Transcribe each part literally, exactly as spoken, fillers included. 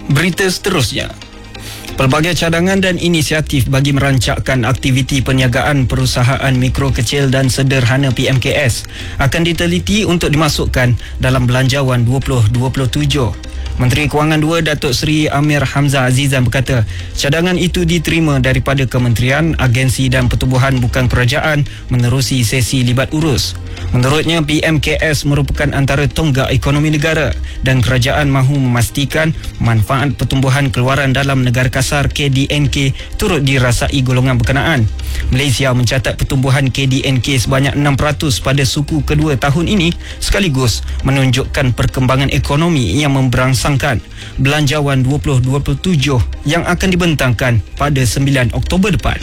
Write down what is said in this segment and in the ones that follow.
Berita seterusnya. Pelbagai cadangan dan inisiatif bagi merancakkan aktiviti perniagaan perusahaan mikro, kecil dan sederhana P M K S akan diteliti untuk dimasukkan dalam Belanjawan dua ribu dua puluh tujuh. Menteri Kewangan dua Datuk Seri Amir Hamzah Azizan berkata, cadangan itu diterima daripada kementerian, agensi dan pertubuhan bukan kerajaan menerusi sesi libat urus. Menurutnya, P M K S merupakan antara tonggak ekonomi negara dan kerajaan mahu memastikan manfaat pertumbuhan keluaran dalam negara kasar K D N K turut dirasai golongan berkenaan. Malaysia mencatat pertumbuhan K D N K sebanyak enam peratus pada suku kedua tahun ini, sekaligus menunjukkan perkembangan ekonomi yang memberangsangkan. Belanjawan dua ribu dua puluh tujuh yang akan dibentangkan pada sembilan Oktober depan.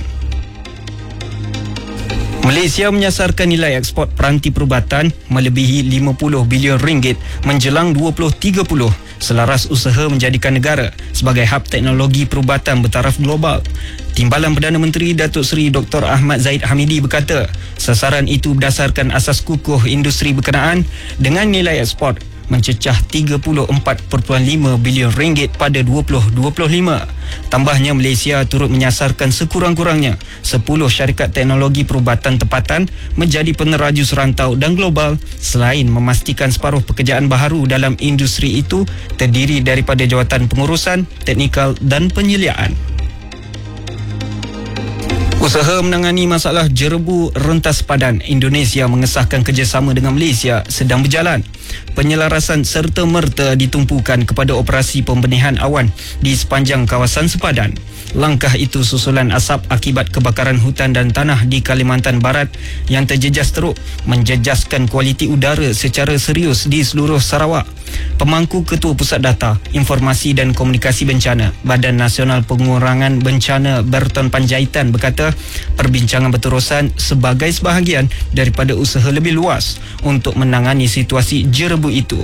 Malaysia menyasarkan nilai ekspor peranti perubatan melebihi lima puluh bilion ringgit menjelang dua ribu tiga puluh selaras usaha menjadikan negara sebagai hub teknologi perubatan bertaraf global. Timbalan Perdana Menteri Datuk Seri Doktor Ahmad Zahid Hamidi berkata, sasaran itu berdasarkan asas kukuh industri berkenaan dengan nilai ekspor mencecah tiga puluh empat perpuluhan lima bilion ringgit pada dua ribu dua puluh lima. Tambahnya, Malaysia turut menyasarkan sekurang-kurangnya sepuluh syarikat teknologi perubatan tempatan menjadi peneraju serantau dan global, selain memastikan separuh pekerjaan baharu dalam industri itu terdiri daripada jawatan pengurusan, teknikal dan penyeliaan. Usaha menangani masalah jerebu rentas padan Indonesia mengesahkan kerjasama dengan Malaysia sedang berjalan. Penyelarasan serta-merta ditumpukan kepada operasi pembenihan awan di sepanjang kawasan sepadan. Langkah itu susulan asap akibat kebakaran hutan dan tanah di Kalimantan Barat yang terjejas teruk menjejaskan kualiti udara secara serius di seluruh Sarawak. Pemangku Ketua Pusat Data, Informasi dan Komunikasi Bencana Badan Nasional Pengurangan Bencana Berton Panjaitan berkata, perbincangan berterusan sebagai sebahagian daripada usaha lebih luas untuk menangani situasi jerebu itu.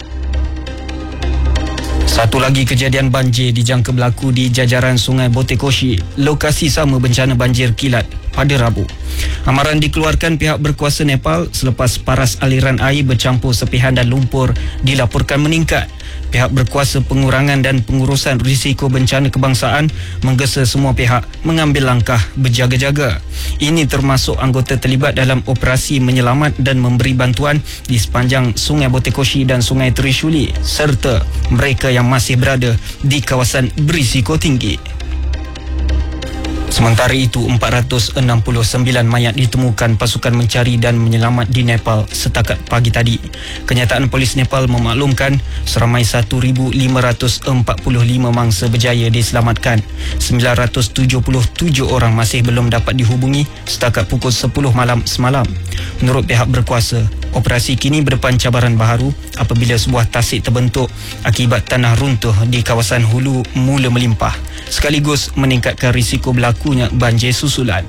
Satu lagi kejadian banjir dijangka berlaku di jajaran Sungai Botekoshi, lokasi sama bencana banjir kilat pada Rabu. Amaran dikeluarkan pihak berkuasa Nepal selepas paras aliran air bercampur sepihan dan lumpur dilaporkan meningkat. Pihak berkuasa pengurangan dan pengurusan risiko bencana kebangsaan menggesa semua pihak mengambil langkah berjaga-jaga. Ini termasuk anggota terlibat dalam operasi menyelamat dan memberi bantuan di sepanjang Sungai Botekoshi dan Sungai Trishuli serta mereka yang masih berada di kawasan berisiko tinggi. Sementara itu, empat ratus enam puluh sembilan mayat ditemukan pasukan mencari dan menyelamat di Nepal setakat pagi tadi. Kenyataan polis Nepal memaklumkan seramai seribu lima ratus empat puluh lima mangsa berjaya diselamatkan. sembilan ratus tujuh puluh tujuh orang masih belum dapat dihubungi setakat pukul sepuluh malam semalam. Menurut pihak berkuasa, operasi kini berdepan cabaran baharu apabila sebuah tasik terbentuk akibat tanah runtuh di kawasan hulu mula melimpah, sekaligus meningkatkan risiko berlakunya banjir susulan.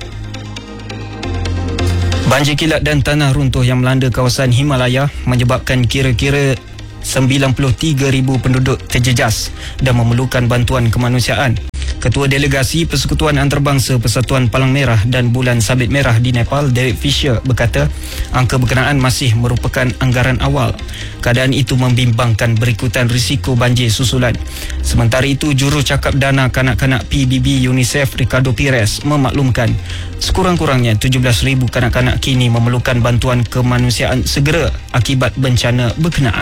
Banjir kilat dan tanah runtuh yang melanda kawasan Himalaya menyebabkan kira-kira sembilan puluh tiga ribu penduduk terjejas dan memerlukan bantuan kemanusiaan. Ketua Delegasi Persekutuan Antarabangsa Persatuan Palang Merah dan Bulan Sabit Merah di Nepal, Derek Fisher berkata, angka berkenaan masih merupakan anggaran awal. Keadaan itu membimbangkan berikutan risiko banjir susulan. Sementara itu, Jurucakap Dana Kanak-kanak P B B UNICEF Ricardo Pires memaklumkan sekurang-kurangnya tujuh belas ribu kanak-kanak kini memerlukan bantuan kemanusiaan segera akibat bencana berkenaan.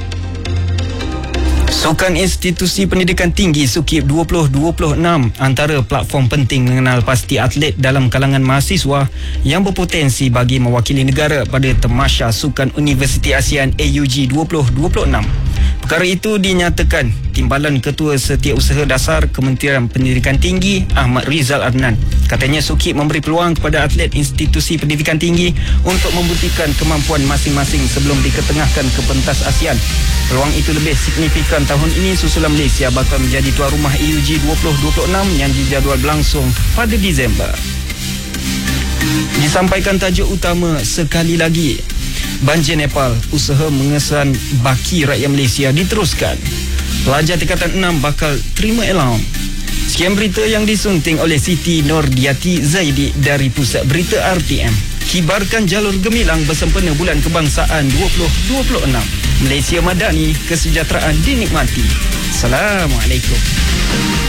Sukan Institusi Pendidikan Tinggi SUKIP dua ribu dua puluh enam antara platform penting mengenal pasti atlet dalam kalangan mahasiswa yang berpotensi bagi mewakili negara pada Tamasya Sukan Universiti ASEAN A U G dua ribu dua puluh enam. Perkara itu dinyatakan Timbalan Ketua Setiausaha Dasar Kementerian Pendidikan Tinggi Ahmad Rizal Adnan. Katanya SUKIP memberi peluang kepada atlet institusi pendidikan tinggi untuk membuktikan kemampuan masing-masing sebelum diketengahkan ke pentas ASEAN. Peluang itu lebih signifikan tahun ini susulan Malaysia bakal menjadi tuan rumah A U G dua ribu dua puluh enam yang dijadual berlangsung pada Disember. Disampaikan tajuk utama sekali lagi. Banjir Nepal, usaha mengesan baki rakyat Malaysia diteruskan. Pelajar tingkatan enam bakal terima allowance. Sekian berita yang disunting oleh Siti Nordiati Zaidi dari Pusat Berita R T M. Kibarkan jalur gemilang bersempena Bulan Kebangsaan dua ribu dua puluh enam. Malaysia Madani, kesejahteraan dinikmati. Assalamualaikum.